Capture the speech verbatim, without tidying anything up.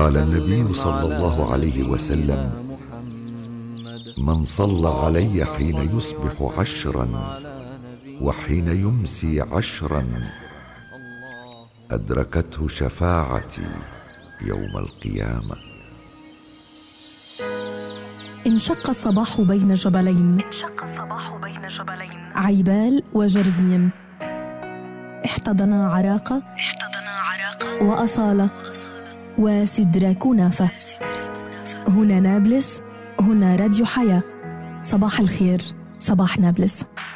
قال النبي صلى الله عليه وسلم: من صلى علي حين يصبح عشرا وحين يمسي عشرا أدركته شفاعتي يوم القيامة. انشق الصباح بين جبلين، عيبال وجرزيم، احتضنا عراقة وأصالة وسدرة كنافة. هنا نابلس، هنا راديو حياة. صباح الخير، صباح نابلس.